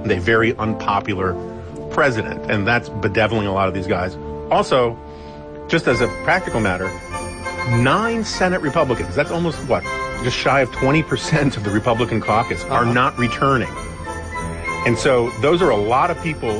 and a very unpopular president, and that's bedeviling a lot of these guys. Also, just as a practical matter, 9 Senate Republicans, that's almost, just shy of 20% of the Republican caucus are not returning. And so those are a lot of people